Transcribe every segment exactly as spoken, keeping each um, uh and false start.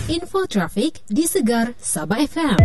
Info trafik di Segar Sabah F M.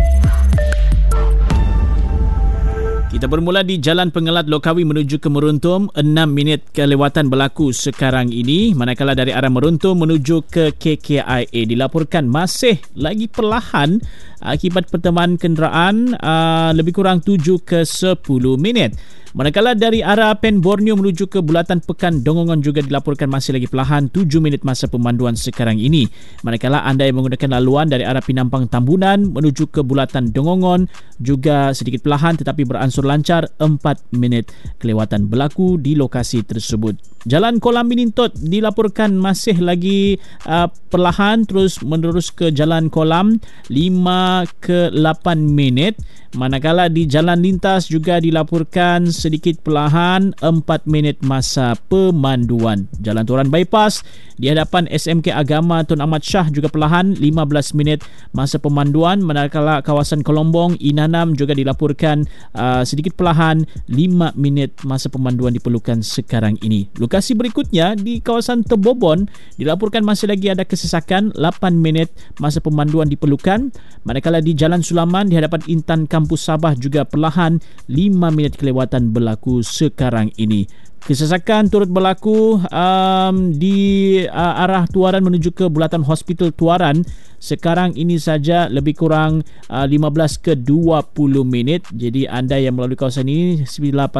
Kita bermula di Jalan Pengelat Lokawi menuju ke Meruntum. enam minit kelewatan berlaku sekarang ini. Manakala dari arah Meruntum menuju ke K K I A dilaporkan masih lagi perlahan akibat pertemuan kenderaan uh, lebih kurang tujuh ke sepuluh minit. Manakala dari arah Pen Borneo menuju ke Bulatan Pekan Dongongon juga dilaporkan masih lagi perlahan tujuh minit masa pemanduan sekarang ini. Manakala anda yang menggunakan laluan dari arah Pinampang Tambunan menuju ke Bulatan Dongongon juga sedikit perlahan tetapi beransur lancar, empat minit kelewatan berlaku di lokasi tersebut. Jalan Kolam Minintot dilaporkan masih lagi uh, perlahan terus menerus ke Jalan Kolam, lima ke lapan minit. Manakala di Jalan Lintas juga dilaporkan sedikit perlahan, empat minit masa pemanduan. Jalan Toran Bypass di hadapan S M K Agama Tun Ahmad Shah juga perlahan, lima belas minit masa pemanduan. Manakala kawasan Kolombong Inanam juga dilaporkan uh, sedikit perlahan, lima minit masa pemanduan diperlukan sekarang ini. Lokasi berikutnya di kawasan Tebobon dilaporkan masih lagi ada kesesakan, lapan minit masa pemanduan diperlukan. Manakala di Jalan Sulaman di hadapan Intan Kampus Sabah juga perlahan, lima minit kelewatan berlaku sekarang ini. Kesesakan turut berlaku um, di uh, arah Tuaran menuju ke Bulatan Hospital Tuaran. Sekarang ini saja lebih kurang uh, lima belas ke dua puluh minit. Jadi anda yang melalui kawasan ini,